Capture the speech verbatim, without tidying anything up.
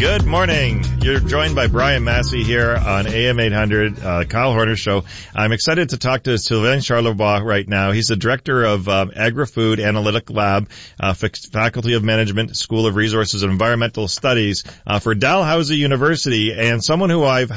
Good morning. You're joined by Brian Massey here on A M eight hundred, uh, Kyle Horner Show. I'm excited to talk to Sylvain Charlebois right now. He's the director of um, Agri-Food Analytic Lab, uh, Faculty of Management, School of Resources and Environmental Studies uh, for Dalhousie University, and someone who I've